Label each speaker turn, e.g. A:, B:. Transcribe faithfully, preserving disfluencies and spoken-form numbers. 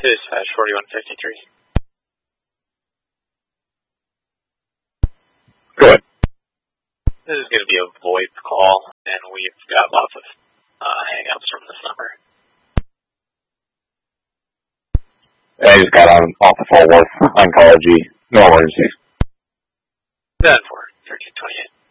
A: Dispatch forty-one fifty-three.
B: Go ahead.
A: This is going to be a VoIP call, and we've got lots of uh, hang-ups from this number.
B: I just got on off the phone with oncology. No emergencies.
A: Then for thirteen twenty-eight.